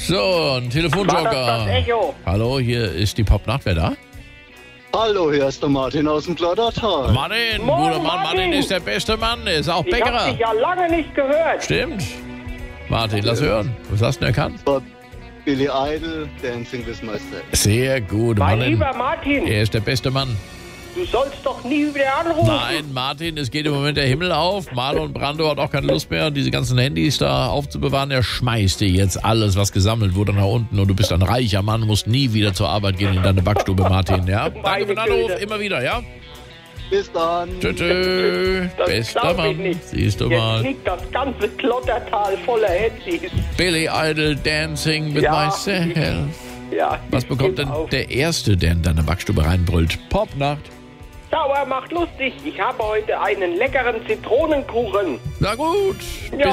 So, ein Telefonjoker. Das Echo. Hallo, hier ist die Popnacht. Wer da? Hallo, hier ist der Martin aus dem Klottertal. Martin, Moin, guter Mann. Martin ist der beste Mann. Er ist auch Ich hab Bäckerer. dich ja lange nicht gehört. Stimmt. Martin, lass hören. Was hast du denn erkannt? Billy Idol, Dancing with Myself. Sehr gut, Mein Martin. lieber Martin, Er ist der beste Mann. du sollst doch nie wieder anrufen. Nein, Martin, es geht im Moment der Himmel auf. Marlon Brando hat auch keine Lust mehr, diese ganzen Handys da aufzubewahren. Er schmeißt dir jetzt alles, was gesammelt wurde, nach unten. Und du bist ein reicher Mann, musst nie wieder zur Arbeit gehen in deine Backstube, Martin. Ja? Danke für den Anruf, Güte. immer wieder, ja? Bis dann. Tschüss. Das Bester glaub ich Mann. nicht. Siehst du Jetzt mal. liegt das ganze Klottertal voller Handys. Billy Idol, Dancing with Ja. Myself. Ja, Was bekommt denn der Erste, der in deine Backstube reinbrüllt? Popnacht. Sauer macht lustig. Ich habe heute einen leckeren Zitronenkuchen. Na gut, Ja.